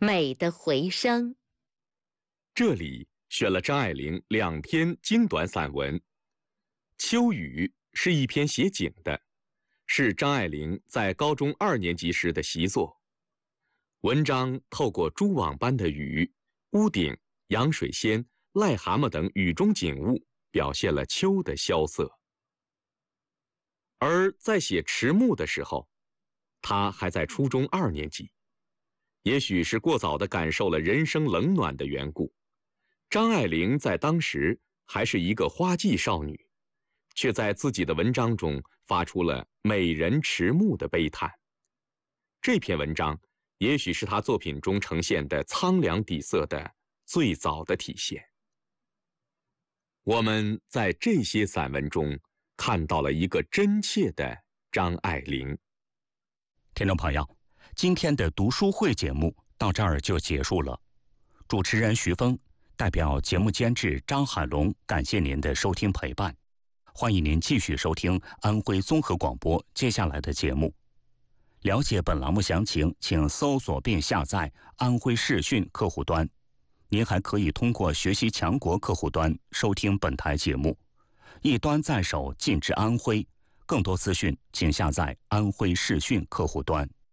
美的回声。 这里选了张爱玲2篇精短散文。《秋雨》是一篇写景的，是张爱玲在高中2年级时的习作。文章透过蛛网般的雨、屋顶、洋水仙、癞蛤蟆等雨中景物，表现了秋的萧瑟。而在写迟暮的时候，他还在初中2年级，也许是过早地感受了人生冷暖的缘故，张爱玲在当时还是一个花季少女，却在自己的文章中发出了美人迟暮的悲叹。这篇文章也许是她作品中呈现的苍凉底色的最早的体现。我们在这些散文中看到了一个真切的张爱玲。 听众朋友，今天的读书会节目到这儿就结束了。主持人徐峰代表节目监制张海龙，感谢您的收听陪伴。欢迎您继续收听安徽综合广播接下来的节目。了解本栏目详情，请搜索并下载安徽视讯客户端。您还可以通过学习强国客户端收听本台节目。一端在手，尽知安徽。更多资讯，请下载安徽视讯客户端。